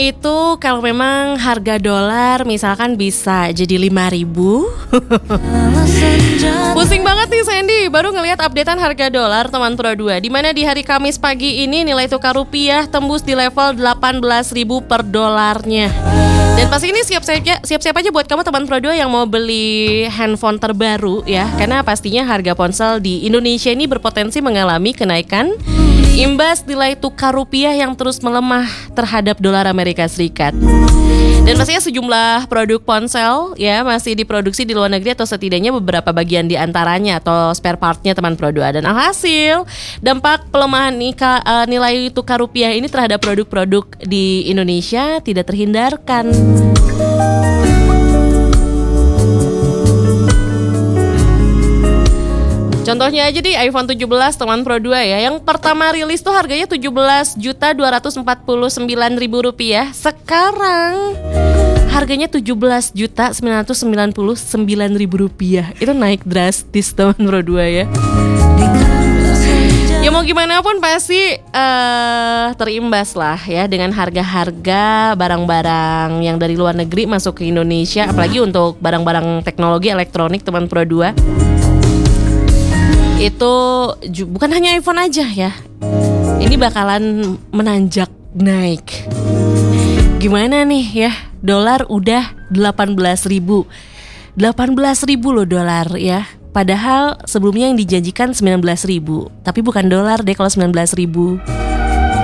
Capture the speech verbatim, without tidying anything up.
Itu kalau memang harga dolar misalkan bisa jadi lima ribu. Pusing banget nih Sandy, baru ngelihat updatean harga dolar teman Pro dua, di mana di hari Kamis pagi ini nilai tukar rupiah tembus di level delapan belas ribu per dolarnya. Dan pasti ini siap-siap siap-siap aja buat kamu teman Pro dua yang mau beli handphone terbaru ya, karena pastinya harga ponsel di Indonesia ini berpotensi mengalami kenaikan imbas nilai tukar rupiah yang terus melemah terhadap dolar Amerika Serikat. Dan pastinya sejumlah produk ponsel ya masih diproduksi di luar negeri atau setidaknya beberapa bagian di antaranya atau spare partnya teman Pro dua. Dan alhasil dampak pelemahan nika, uh, nilai tukar rupiah ini terhadap produk-produk di Indonesia tidak terhindarkan. Contohnya aja di iPhone tujuh belas teman Pro dua ya, yang pertama rilis tuh harganya tujuh belas juta dua ratus empat puluh sembilan ribu rupiah. Sekarang harganya tujuh belas juta sembilan ratus sembilan puluh sembilan ribu rupiah. Itu naik drastis teman Pro dua ya. Ya mau gimana pun pasti uh, terimbas lah ya dengan harga-harga barang-barang yang dari luar negeri masuk ke Indonesia. Apalagi untuk barang-barang teknologi elektronik teman Pro dua. Itu ju- bukan hanya iPhone aja ya, ini bakalan menanjak naik. Gimana nih ya, dolar udah delapan belas ribu delapan belas ribu loh dolar ya. Padahal sebelumnya yang dijanjikan sembilan belas ribu. Tapi bukan dolar deh kalau sembilan belas ribu.